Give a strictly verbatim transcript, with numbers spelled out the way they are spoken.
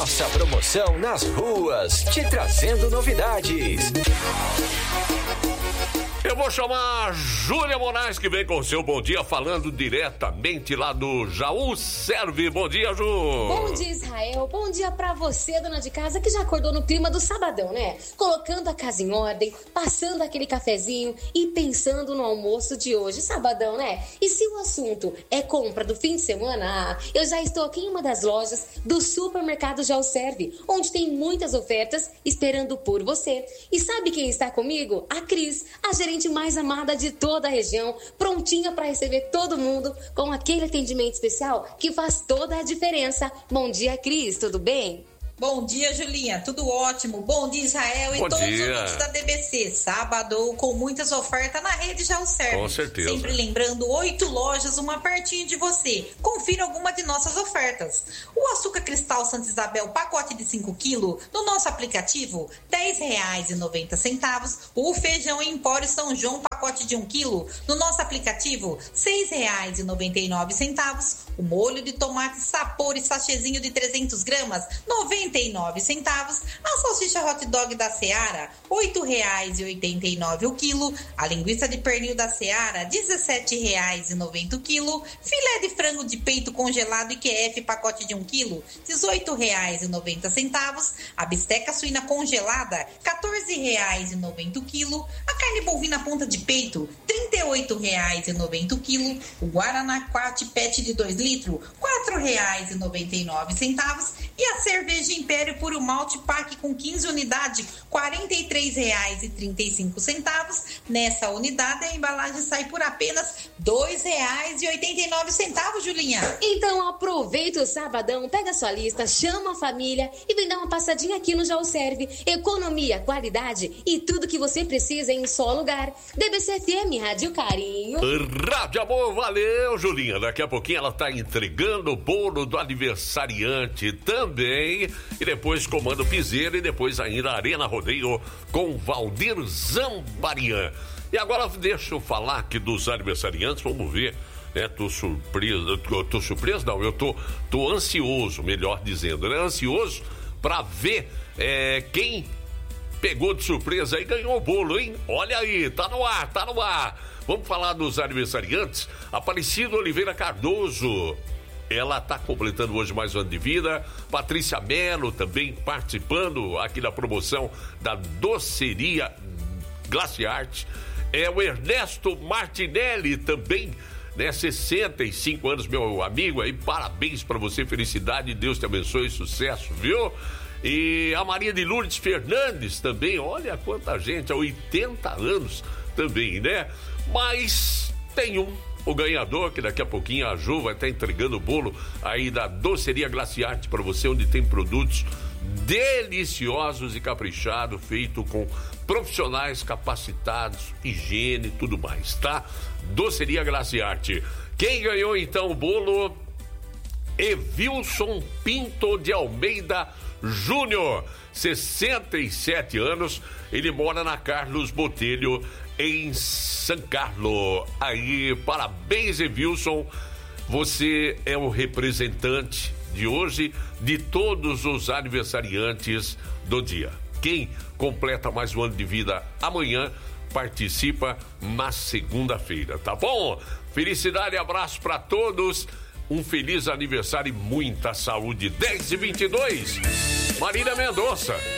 Nossa promoção nas ruas, te trazendo novidades. Eu vou chamar a Júlia Moraes, que vem com o seu bom dia, falando diretamente lá do Jaú Serve. Bom dia, Ju! Bom dia, Israel. Bom dia pra você, dona de casa, que já acordou no clima do sabadão, né? Colocando a casa em ordem, passando aquele cafezinho e pensando no almoço de hoje. Sabadão, né? E se o assunto é compra do fim de semana, ah, eu já estou aqui em uma das lojas do supermercado Jaú Serve, onde tem muitas ofertas esperando por você. E sabe quem está comigo? A Cris, a gerente mais amada de toda a região, prontinha para receber todo mundo com aquele atendimento especial que faz toda a diferença. Bom dia, Cris, tudo bem? Bom dia, Julinha, tudo ótimo. Bom dia, Israel e Bom todos dia. os ouvintes da D B C. Sábado com muitas ofertas na rede Jaú Serve. Com certeza. Sempre lembrando, oito lojas, uma pertinho de você. Confira alguma de nossas ofertas. O açúcar cristal Santa Isabel, pacote de cinco quilos, no nosso aplicativo, dez reais e noventa centavos. O feijão Empório São João, pacote de um quilo, no nosso aplicativo, seis reais e noventa e nove centavos. O molho de tomate Sapor e sachêzinho de trezentos gramas, noventa e nove centavos. A salsicha hot dog da Seara, oito reais e oitenta e nove o quilo. A linguiça de pernil da Seara, dezessete reais e noventa o quilo. Filé de frango de peito congelado I Q F, pacote de um quilo, dezoito reais e noventa centavos. A bisteca suína congelada, quatorze reais e noventa o quilo. A carne bovina ponta de peito, trinta e oito reais e noventa o quilo. O Guaraná Quat Pet de dois litros, quatro reais e noventa e nove centavos. E a cerveja Império Puro Malte Pack com quinze unidades, quarenta e três reais e trinta e cinco centavos. Nessa unidade, a embalagem sai por apenas dois reais e oitenta e nove centavos, Julinha. Então aproveita o sabadão, pega a sua lista, chama a família e vem dar uma passadinha aqui no Jaú Serve. Economia, qualidade e tudo que você precisa em um só lugar. D B C F M, Rádio Carinho. Rádio Amor, valeu, Julinha. Daqui a pouquinho ela tá entregando o bolo do aniversariante também. E depois Comando Piseiro e depois ainda Arena Rodeio com Valdir Zambarian. E agora deixa eu falar aqui dos aniversariantes, vamos ver, né? Tô surpreso, tô, tô surpreso não, eu tô, tô ansioso, melhor dizendo, né? Ansioso pra ver é, quem pegou de surpresa e ganhou o bolo, hein? Olha aí, tá no ar, tá no ar. Vamos falar dos aniversariantes. Aparecido Oliveira Cardoso, ela está completando hoje mais um ano de vida. Patrícia Mello também participando aqui da promoção da Doceria Glaciarte. É o Ernesto Martinelli também, né? sessenta e cinco anos, meu amigo aí, parabéns para você, felicidade, Deus te abençoe, sucesso, viu? E a Maria de Lourdes Fernandes também, olha quanta gente, há oitenta anos também, né? Mas tem um, o ganhador, que daqui a pouquinho a Ju vai estar entregando o bolo aí da Doceria Glaciarte para você, onde tem produtos deliciosos e caprichados, feito com profissionais capacitados, higiene e tudo mais, tá? Doceria Glaciarte. Quem ganhou então o bolo? Evilson Pinto de Almeida Júnior, sessenta e sete anos, ele mora na Carlos Botelho, em São Carlos. Aí, parabéns, Evilson, você é o representante de hoje de todos os aniversariantes do dia. Quem completa mais um ano de vida amanhã participa na segunda-feira, tá bom? Felicidade e abraço para todos. Um feliz aniversário e muita saúde. dez e vinte e dois. Marília Mendonça.